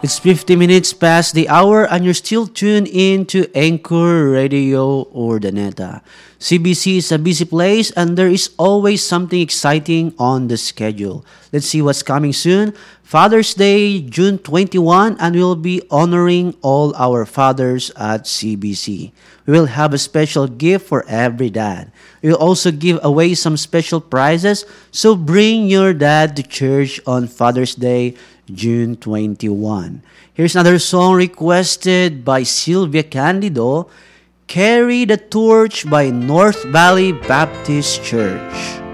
It's 50 minutes past the hour and you're still tuned in to Anchor Radio Urdaneta. CBC is a busy place and there is always something exciting on the schedule. Let's see what's coming soon. Father's Day, June 21, and we'll be honoring all our fathers at CBC. We will have a special gift for every dad. We will also give away some special prizes, so bring your dad to church on Father's Day, June 21. Here's another song requested by Sylvia Candido, Carry the Torch by North Valley Baptist Church.